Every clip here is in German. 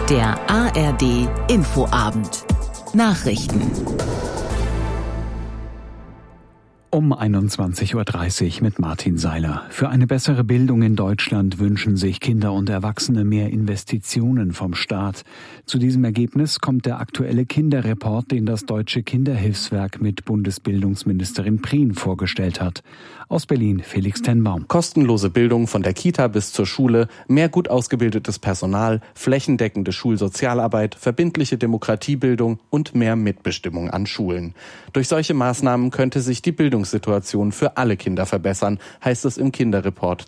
Der ARD Infoabend. Nachrichten. Um 21.30 Uhr mit Martin Seiler. Für eine bessere Bildung in Deutschland wünschen sich Kinder und Erwachsene mehr Investitionen vom Staat. Zu diesem Ergebnis kommt der aktuelle Kinderreport, den das Deutsche Kinderhilfswerk mit Bundesbildungsministerin Prien vorgestellt hat. Aus Berlin Felix Tenbaum. Kostenlose Bildung von der Kita bis zur Schule, mehr gut ausgebildetes Personal, flächendeckende Schulsozialarbeit, verbindliche Demokratiebildung und mehr Mitbestimmung an Schulen. Durch solche Maßnahmen könnte sich die Bildungssituation für alle Kinder verbessern, heißt es im Kinderreport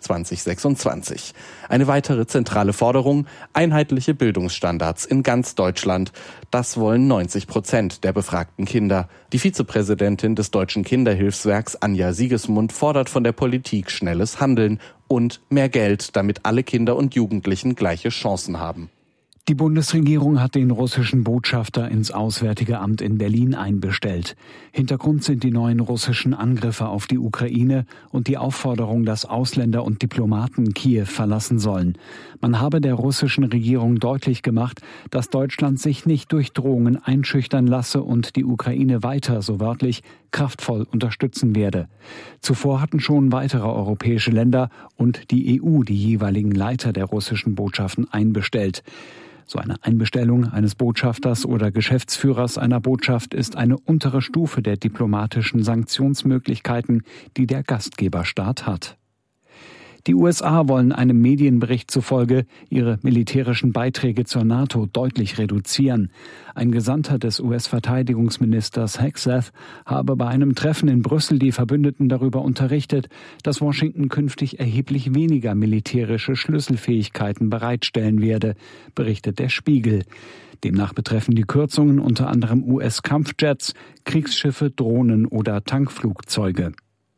2026. Eine weitere zentrale Forderung: einheitliche Bildungsstandards in ganz Deutschland. Das wollen 90% der befragten Kinder. Die Vizepräsidentin des Deutschen Kinderhilfswerks, Anja Siegesmund, fordert von der Politik schnelles Handeln und mehr Geld, damit alle Kinder und Jugendlichen gleiche Chancen haben. Die Bundesregierung hat den russischen Botschafter ins Auswärtige Amt in Berlin einbestellt. Hintergrund sind die neuen russischen Angriffe auf die Ukraine und die Aufforderung, dass Ausländer und Diplomaten Kiew verlassen sollen. Man habe der russischen Regierung deutlich gemacht, dass Deutschland sich nicht durch Drohungen einschüchtern lasse und die Ukraine weiter, so wörtlich, kraftvoll unterstützen werde. Zuvor hatten schon weitere europäische Länder und die EU die jeweiligen Leiter der russischen Botschaften einbestellt. So eine Einbestellung eines Botschafters oder Geschäftsführers einer Botschaft ist eine untere Stufe der diplomatischen Sanktionsmöglichkeiten, die der Gastgeberstaat hat. Die USA wollen einem Medienbericht zufolge ihre militärischen Beiträge zur NATO deutlich reduzieren. Ein Gesandter des US-Verteidigungsministers Hegseth habe bei einem Treffen in Brüssel die Verbündeten darüber unterrichtet, dass Washington künftig erheblich weniger militärische Schlüsselfähigkeiten bereitstellen werde, berichtet der Spiegel. Demnach betreffen die Kürzungen unter anderem US-Kampfjets, Kriegsschiffe, Drohnen oder Tankflugzeuge.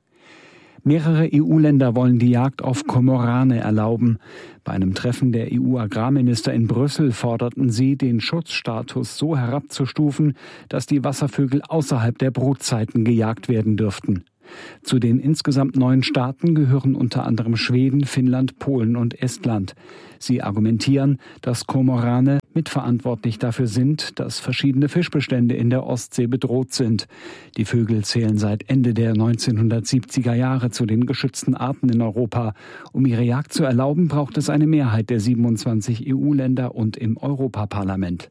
Mehrere EU-Länder wollen die Jagd auf Kormorane erlauben. Bei einem Treffen der EU-Agrarminister in Brüssel forderten sie, den Schutzstatus so herabzustufen, dass die Wasservögel außerhalb der Brutzeiten gejagt werden dürften. Zu den insgesamt 9 Staaten gehören unter anderem Schweden, Finnland, Polen und Estland. Sie argumentieren, dass Kormorane mitverantwortlich dafür sind, dass verschiedene Fischbestände in der Ostsee bedroht sind. Die Vögel zählen seit Ende der 1970er Jahre zu den geschützten Arten in Europa. Um ihre Jagd zu erlauben, braucht es eine Mehrheit der 27 EU-Länder und im Europaparlament.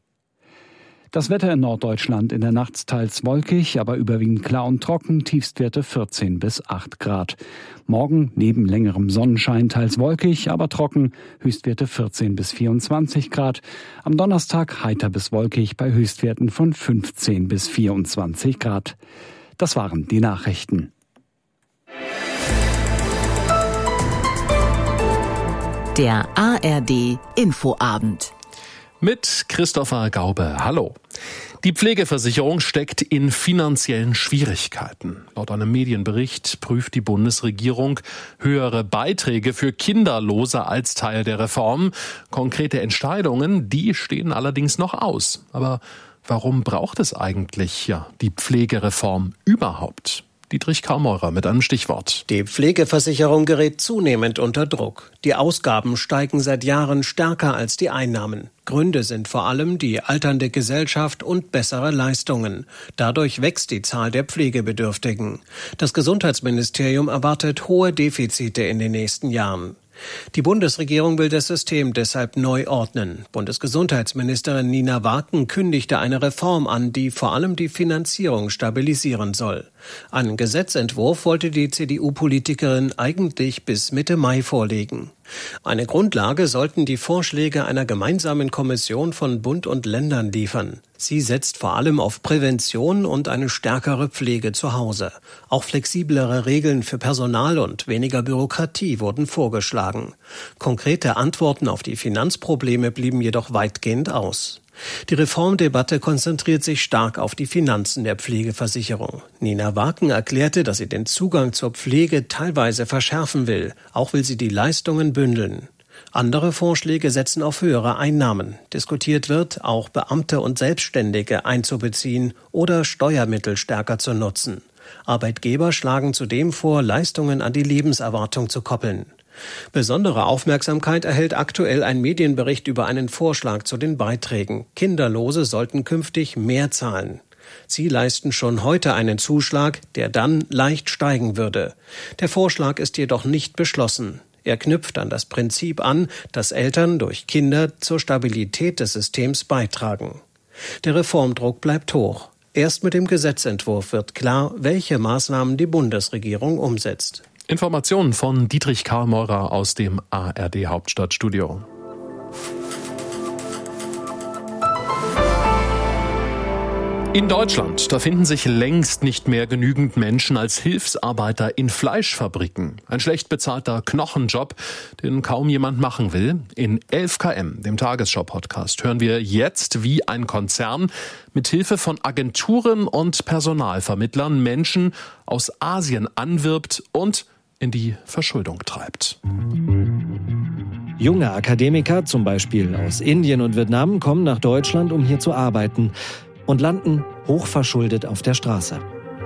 Das Wetter in Norddeutschland: in der Nacht teils wolkig, aber überwiegend klar und trocken, Tiefstwerte 14 bis 8 Grad. Morgen neben längerem Sonnenschein teils wolkig, aber trocken, Höchstwerte 14 bis 24 Grad. Am Donnerstag heiter bis wolkig bei Höchstwerten von 15 bis 24 Grad. Das waren die Nachrichten. Der ARD Infoabend. Mit Christopher Gaube. Hallo. Die Pflegeversicherung steckt in finanziellen Schwierigkeiten. Laut einem Medienbericht prüft die Bundesregierung höhere Beiträge für Kinderlose als Teil der Reform. Konkrete Entscheidungen, die stehen allerdings noch aus. Aber warum braucht es eigentlich die Pflegereform überhaupt? Dietrich Kaumeurer mit einem Stichwort. Die Pflegeversicherung gerät zunehmend unter Druck. Die Ausgaben steigen seit Jahren stärker als die Einnahmen. Gründe sind vor allem die alternde Gesellschaft und bessere Leistungen. Dadurch wächst die Zahl der Pflegebedürftigen. Das Gesundheitsministerium erwartet hohe Defizite in den nächsten Jahren. Die Bundesregierung will das System deshalb neu ordnen. Bundesgesundheitsministerin Nina Warken kündigte eine Reform an, die vor allem die Finanzierung stabilisieren soll. Einen Gesetzentwurf wollte die CDU-Politikerin eigentlich bis Mitte Mai vorlegen. Eine Grundlage sollten die Vorschläge einer gemeinsamen Kommission von Bund und Ländern liefern. Sie setzt vor allem auf Prävention und eine stärkere Pflege zu Hause. Auch flexiblere Regeln für Personal und weniger Bürokratie wurden vorgeschlagen. Konkrete Antworten auf die Finanzprobleme blieben jedoch weitgehend aus. Die Reformdebatte konzentriert sich stark auf die Finanzen der Pflegeversicherung. Nina Warken erklärte, dass sie den Zugang zur Pflege teilweise verschärfen will. Auch will sie die Leistungen bündeln. Andere Vorschläge setzen auf höhere Einnahmen. Diskutiert wird, auch Beamte und Selbstständige einzubeziehen oder Steuermittel stärker zu nutzen. Arbeitgeber schlagen zudem vor, Leistungen an die Lebenserwartung zu koppeln. Besondere Aufmerksamkeit erhält aktuell ein Medienbericht über einen Vorschlag zu den Beiträgen. Kinderlose sollten künftig mehr zahlen. Sie leisten schon heute einen Zuschlag, der dann leicht steigen würde. Der Vorschlag ist jedoch nicht beschlossen. Er knüpft an das Prinzip an, dass Eltern durch Kinder zur Stabilität des Systems beitragen. Der Reformdruck bleibt hoch. Erst mit dem Gesetzentwurf wird klar, welche Maßnahmen die Bundesregierung umsetzt. Informationen von Dietrich Karl Meurer aus dem ARD Hauptstadtstudio. In Deutschland, da finden sich längst nicht mehr genügend Menschen als Hilfsarbeiter in Fleischfabriken. Ein schlecht bezahlter Knochenjob, den kaum jemand machen will. In 11KM, dem Tagesschau-Podcast, hören wir jetzt, wie ein Konzern mit Hilfe von Agenturen und Personalvermittlern Menschen aus Asien anwirbt und in die Verschuldung treibt. Junge Akademiker, zum Beispiel aus Indien und Vietnam, kommen nach Deutschland, um hier zu arbeiten und landen hochverschuldet auf der Straße.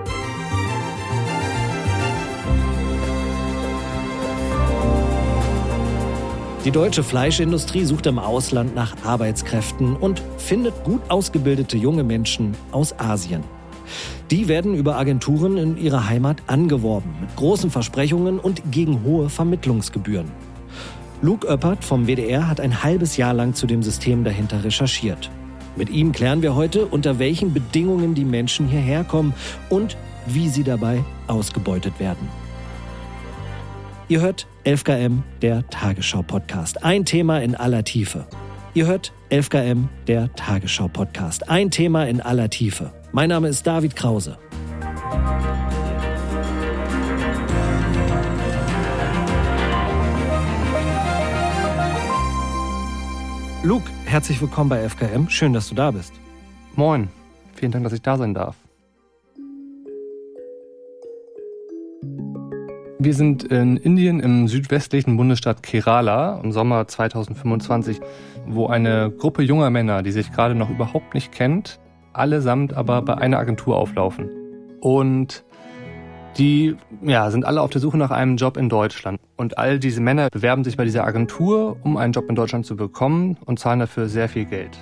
Die deutsche Fleischindustrie sucht im Ausland nach Arbeitskräften und findet gut ausgebildete junge Menschen aus Asien. Die werden über Agenturen in ihrer Heimat angeworben, mit großen Versprechungen und gegen hohe Vermittlungsgebühren. Luke Oeppert vom WDR hat ein halbes Jahr lang zu dem System dahinter recherchiert. Mit ihm klären wir heute, unter welchen Bedingungen die Menschen hierher kommen und wie sie dabei ausgebeutet werden. Ihr hört 11KM, der Tagesschau-Podcast. Ein Thema in aller Tiefe. Ihr hört 11KM, der Tagesschau-Podcast. Ein Thema in aller Tiefe. Mein Name ist David Krause. Luke, herzlich willkommen bei 11KM. Schön, dass du da bist. Moin. Vielen Dank, dass ich da sein darf. Wir sind in Indien im südwestlichen Bundesstaat Kerala im Sommer 2025, wo eine Gruppe junger Männer, die sich gerade noch überhaupt nicht kennt, allesamt aber bei einer Agentur auflaufen. Und die sind alle auf der Suche nach einem Job in Deutschland. Und all diese Männer bewerben sich bei dieser Agentur, um einen Job in Deutschland zu bekommen und zahlen dafür sehr viel Geld.